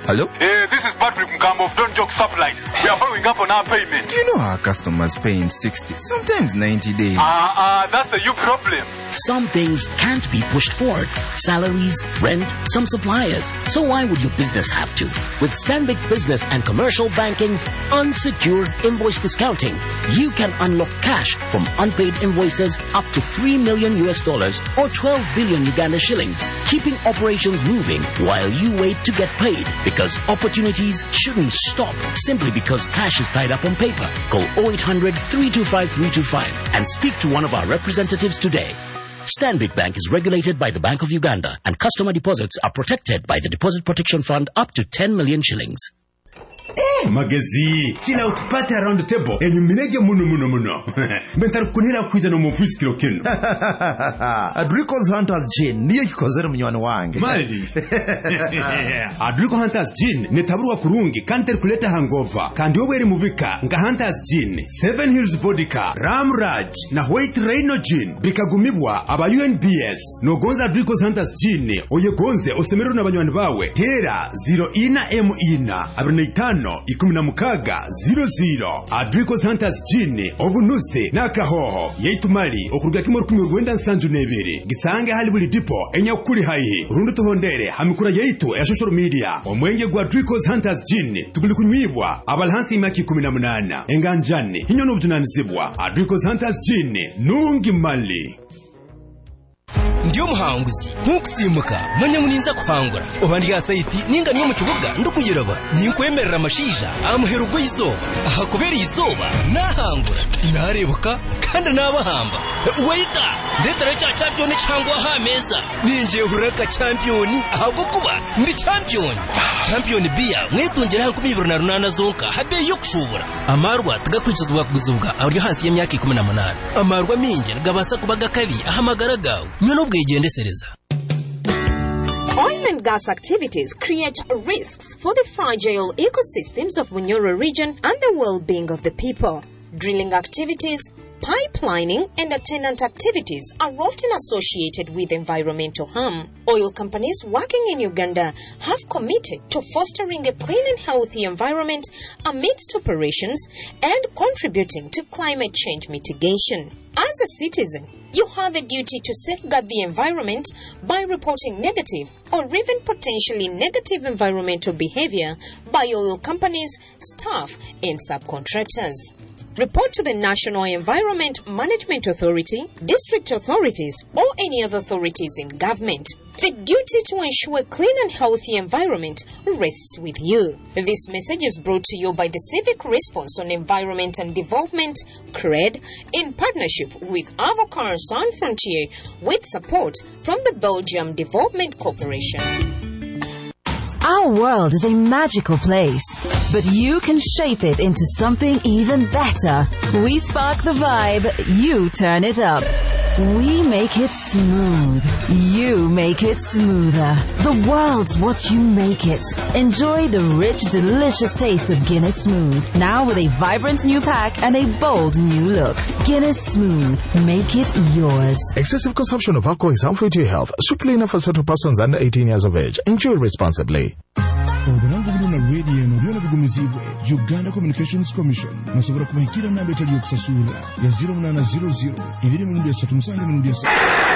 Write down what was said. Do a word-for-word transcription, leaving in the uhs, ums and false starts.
Hello? Hey, this is Patrick Mkambo of Don't Joke Supplies. We are following up on our payment. You know our customers pay in sixty, sometimes ninety days. Ah, uh, uh, that's a you problem. Some things can't be pushed forward. Salaries, rent, some suppliers. So why would your business have to? With Stanbic Business and Commercial Banking's unsecured invoice discounting, you can unlock cash from unpaid invoices up to three million U S dollars or twelve billion Uganda shillings, keeping operations moving while you wait to get paid, because opportunities shouldn't stop simply because cash is tied up on paper. Call oh eight hundred, three two five, three two five and speak to one of our representatives today. Stanbic Bank is regulated by the Bank of Uganda, and customer deposits are protected by the Deposit Protection Fund up to ten million shillings. Eh, magezi, chila utupate around the table. Enyu minege munu munu munu. Bentaru kunira kuja no mufisi kilo kinu. Adrico's Hunters Gin, niyo kikozere mnywana wange. Mali. Adrico Hunters Gin, netaburuwa kurungi, kanter kuleta hangover. Kandi obweri muvika, nga Hunters Gin, Seven Hills Vodka, Ram Raj, na White Rhino Gin. Bikagumibwa, aba U N B S. No gonza Adrico's Hunters Gin, oye gonze, osemeru na banywani bawe. Tera, zero ina emu ina, abrineitano. Ikumina mukaga zero zero. Adrico's Hunters Gin obunuse nakahoho yeitumali okuruga kimoro kumi urwenda nsanju nebere gisange hali buli dipo enya kuri hayi rundu tuhondere hamikura yeitu ya social media omwenge gwa Adrico's Hunters Gin tuguli kunywibwa abalhansi imaki kumi na munana enganjani hinyono bujunanizibwa Adrico's Hunters Gin nungi mali. Ndiyo muhanguzi ntukusimbuka manya muninza kuhangura obandi ya site ninga niyo mu kibuga ndukuyiraba ninkwemerera amashija amuherugo izoba aha kubera izoba nahangura narebuka kandi nabahamba waita ndetara cha champion cyangwa ha meza ninje huraka champion ahubwo kuba ndi champion champion bia mwitungera ha kumi na runana zonka habe yo kushobora amarwa tugakwicizwa kuguzubwa aburyo hasi y'imyaka ikumi na munani amarwa minge gabasa kubaga kali ahamagara gawe none Oil and gas activities create risks for the fragile ecosystems of Bunyoro region and the well-being of the people. Drilling activities, pipelining, and attendant activities are often associated with environmental harm. Oil companies working in Uganda have committed to fostering a clean and healthy environment amidst operations and contributing to climate change mitigation. As a citizen, you have a duty to safeguard the environment by reporting negative or even potentially negative environmental behavior by oil companies, staff, and subcontractors. Report to the National Environment Management Authority, district authorities, or any other authorities in government. The duty to ensure a clean and healthy environment rests with you. This message is brought to you by the Civic Response on Environment and Development, C R E D, in partnership with Avocar Sans Frontier, with support from the Belgium Development Corporation. Our world is a magical place, but you can shape it into something even better. We spark the vibe, you turn it up. We make it smooth, you make it smoother. The world's what you make it. Enjoy the rich, delicious taste of Guinness Smooth, now with a vibrant new pack and a bold new look. Guinness Smooth, make it yours. Excessive consumption of alcohol is harmful to your health. Strictly enough for certain persons under eighteen years of age. Enjoy responsibly. Obulangu buno na radio no byona bigumizibwe Uganda Communications Commission nasobora kubahikira nambe tali yokusasula ya zero nine zero zero ibiri mu ndya tatu musange mu ndya